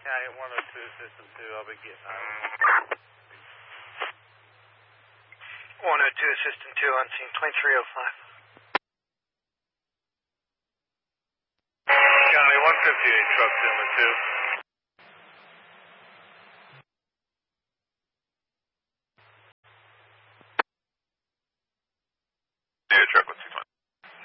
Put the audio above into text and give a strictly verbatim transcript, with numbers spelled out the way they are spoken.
County one oh two, System two, I'll be getting out. one oh two, System two, on scene twenty-three oh five. County one fifty-eight, truck number two. Yeah, truck with